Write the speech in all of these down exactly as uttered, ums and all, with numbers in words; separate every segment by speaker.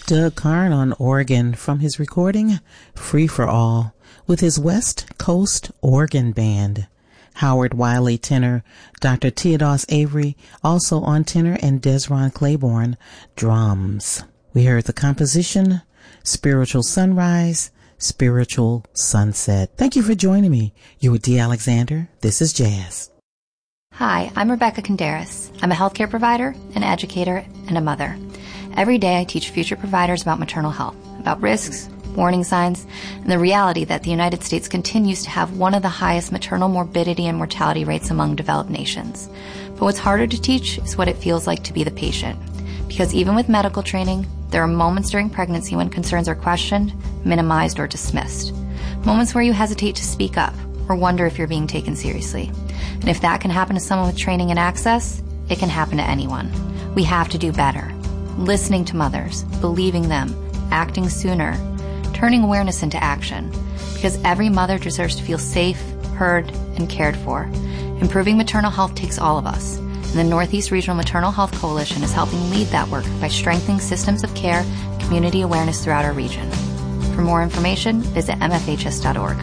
Speaker 1: Doug Karn on organ from his recording Free for All with his West Coast Organ Band. Howard Wiley tenor, Doctor Theodos Avery also on tenor, and Desron Claiborne drums. We heard the composition Spiritual Sunrise, Spiritual Sunset. Thank you for joining me. You with Dee Alexander. This is Jazz.
Speaker 2: Hi, I'm Rebecca Conderas. I'm a healthcare provider, an educator, and a mother. Every day I teach future providers about maternal health, about risks, warning signs, and the reality that the United States continues to have one of the highest maternal morbidity and mortality rates among developed nations. But what's harder to teach is what it feels like to be the patient. Because even with medical training, there are moments during pregnancy when concerns are questioned, minimized, or dismissed. Moments where you hesitate to speak up or wonder if you're being taken seriously. And if that can happen to someone with training and access, it can happen to anyone. We have to do better. Listening to mothers, believing them, acting sooner, turning awareness into action. Because every mother deserves to feel safe, heard, and cared for. Improving maternal health takes all of us. And the Northeast Regional Maternal Health Coalition is helping lead that work by strengthening systems of care and community awareness throughout our region. For more information, visit m f h s dot org.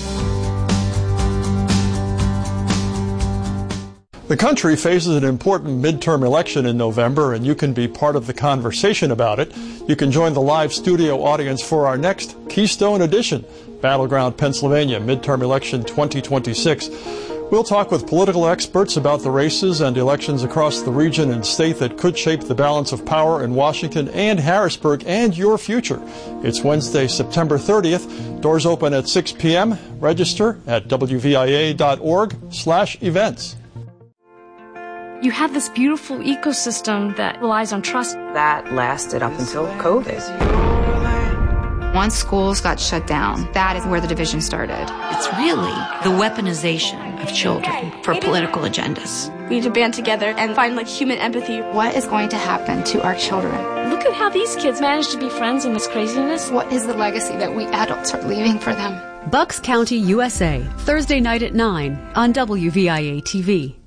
Speaker 3: The country faces an important midterm election in November, and you can be part of the conversation about it. You can join the live studio audience for our next Keystone Edition, Battleground Pennsylvania Midterm Election twenty twenty-six. We'll talk with political experts about the races and elections across the region and state that could shape the balance of power in Washington and Harrisburg and your future. It's Wednesday, September thirtieth. Doors open at six p.m. Register at w v i a dot org slash events.
Speaker 4: You have this beautiful ecosystem that relies on trust.
Speaker 5: That lasted up until COVID.
Speaker 6: Once schools got shut down, that is where the division started.
Speaker 7: It's really the weaponization of children for political agendas.
Speaker 4: We need to band together and find like human empathy.
Speaker 6: What is going to happen to our children?
Speaker 4: Look at how these kids manage to be friends in this craziness.
Speaker 6: What is the legacy that we adults are leaving for them?
Speaker 8: Bucks County, U S A, Thursday night at nine on W V I A T V.